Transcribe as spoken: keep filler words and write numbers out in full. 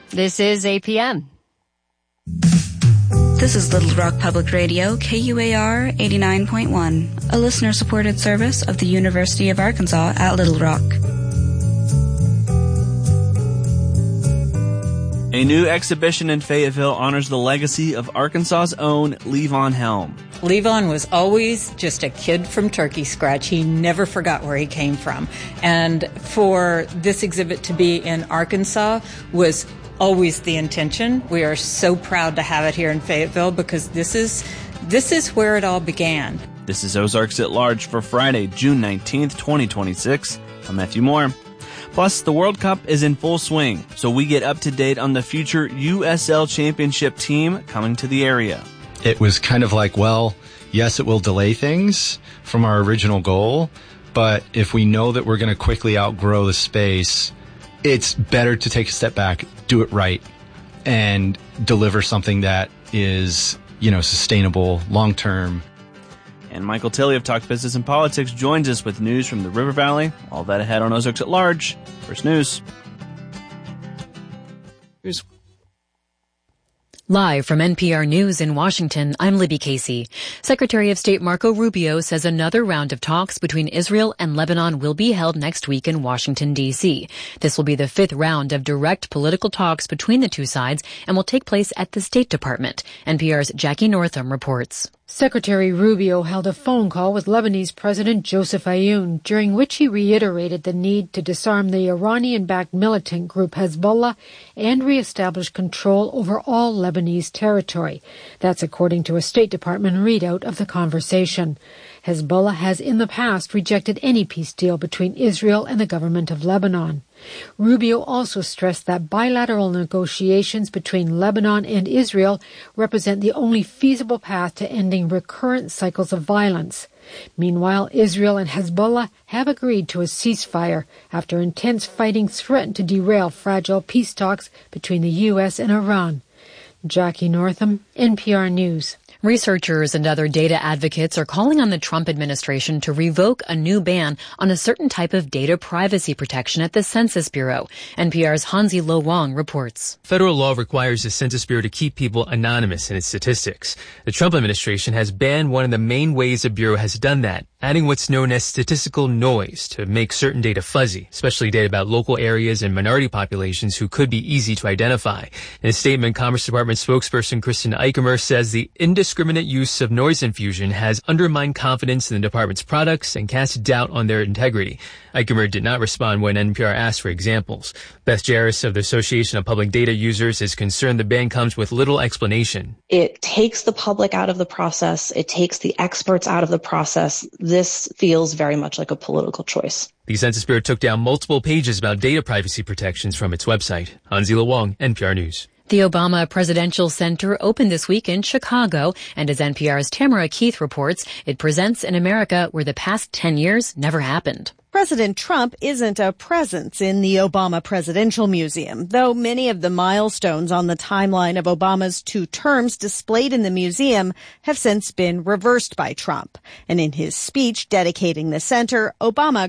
This is A P M. This is Little Rock Public Radio, K U A R eighty-nine point one, a listener-supported service of the University of Arkansas at Little Rock. A new exhibition in Fayetteville honors the legacy of Arkansas's own Levon Helm. Levon was always just a kid from Turkey Scratch. He never forgot where he came from. And for this exhibit to be in Arkansas was always the intention. We are so proud to have it here in Fayetteville because this is this is where it all began. This is Ozarks at Large for Friday, June nineteenth, twenty twenty-six. I'm Matthew Moore. Plus, the World Cup is in full swing, so we get up to date on the future U S L Championship team coming to the area. It was kind of like, well, yes, it will delay things from our original goal, but if we know that we're going to quickly outgrow the space, it's better to take a step back, do it right, and deliver something that is, you know, sustainable, long-term. And Michael Tilley of Talk Business and Politics joins us with news from the River Valley. All that ahead on Ozarks at Large. First news. Here's Live from N P R News in Washington, I'm Libby Casey. Secretary of State Marco Rubio says another round of talks between Israel and Lebanon will be held next week in Washington, D C. This will be the fifth round of direct political talks between the two sides and will take place at the State Department. N P R's Jackie Northam reports. Secretary Rubio held a phone call with Lebanese President Joseph Aoun, during which he reiterated the need to disarm the Iranian-backed militant group Hezbollah and reestablish control over all Lebanese territory. That's according to a State Department readout of the conversation. Hezbollah has in the past rejected any peace deal between Israel and the government of Lebanon. Rubio also stressed that bilateral negotiations between Lebanon and Israel represent the only feasible path to ending recurrent cycles of violence. Meanwhile, Israel and Hezbollah have agreed to a ceasefire after intense fighting threatened to derail fragile peace talks between the U S and Iran. Jackie Northam, N P R News. Researchers and other data advocates are calling on the Trump administration to revoke a new ban on a certain type of data privacy protection at the Census Bureau. N P R's Hansi Lo Wang reports. Federal law requires the Census Bureau to keep people anonymous in its statistics. The Trump administration has banned one of the main ways the Bureau has done that, adding what's known as statistical noise to make certain data fuzzy, especially data about local areas and minority populations who could be easy to identify. In a statement, Commerce Department spokesperson Kristen Eichemer says the indiscriminate use of noise infusion has undermined confidence in the department's products and cast doubt on their integrity. Eichemer did not respond when N P R asked for examples. Beth Jarris of the Association of Public Data Users is concerned the ban comes with little explanation. It takes the public out of the process. It takes the experts out of the process. This feels very much like a political choice. The Census Bureau took down multiple pages about data privacy protections from its website. Hansi Lo Wang, N P R News. The Obama Presidential Center opened this week in Chicago, and as N P R's Tamara Keith reports, it presents an America where the past ten years never happened. President Trump isn't a presence in the Obama Presidential Museum, though many of the milestones on the timeline of Obama's two terms displayed in the museum have since been reversed by Trump. And in his speech dedicating the center, Obama